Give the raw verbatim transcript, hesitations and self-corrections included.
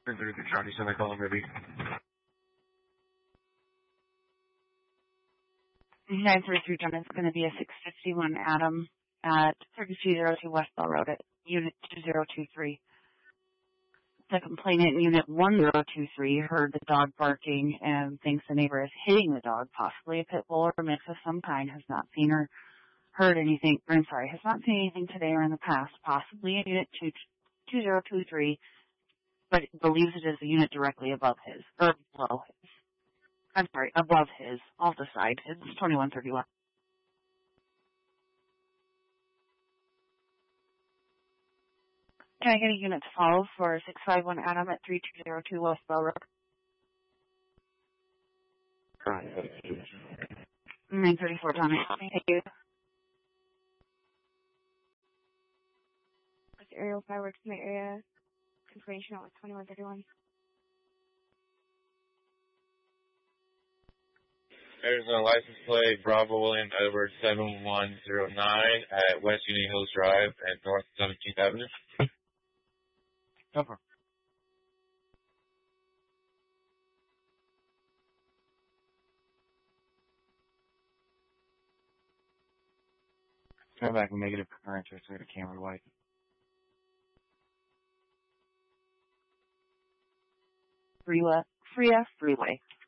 Charlie, semicolon, ready. nine three three, John, it's going to be a six fifty-one Adam at thirty-two oh two West Bell Road at Unit two zero two three. The complainant in Unit one zero two three heard the dog barking and thinks the neighbor is hitting the dog, possibly a pit bull or a mix of some kind, has not seen or heard anything, or I'm sorry, has not seen anything today or in the past, possibly in Unit two zero two three, but believes it is the unit directly above his, or below his. I'm sorry, above his. I'll decide. It's twenty-one thirty-one. Can I get a unit to follow for six five one Adam at three two zero two West Bell Road? nine thirty-four, Tommy. Thank you. With aerial fireworks in the area, confirmation out with twenty-one thirty-one. Arizona license plate, Bravo William Edward seven one zero nine at West Union Hills Drive and North seventeenth Avenue. Over. Turn back and negative current to the camera white. Freeway. Freeway. Freeway.